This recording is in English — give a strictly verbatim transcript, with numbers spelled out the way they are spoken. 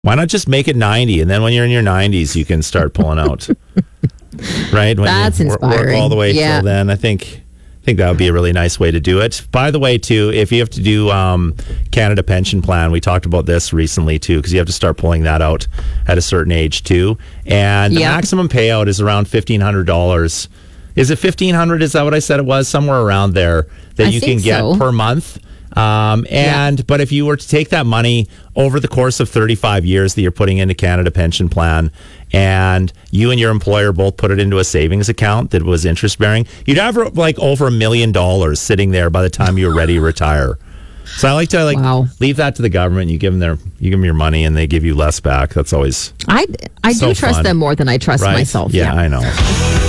Why not just make it ninety, and then when you're in your nineties, you can start pulling out. Right? When That's you work, inspiring. work all the way yeah. till then. I think I think that would be a really nice way to do it. By the way, too, if you have to do um, Canada Pension Plan, we talked about this recently, too, because you have to start pulling that out at a certain age, too. And the Yeah. maximum payout is around fifteen hundred dollars. Is it fifteen hundred dollars? Is that what I said it was? Somewhere around there that I you can think get so. per month. Um, and Yeah. but if you were to take that money over the course of thirty-five years that you're putting into Canada Pension Plan, and you and your employer both put it into a savings account that was interest bearing, you'd have like over a million dollars sitting there by the time you're ready to retire. So I like to like Wow. leave that to the government. You give them their you give them your money and they give you less back. That's always I, I So do trust fun. them more than I trust right. myself. Yeah, I know.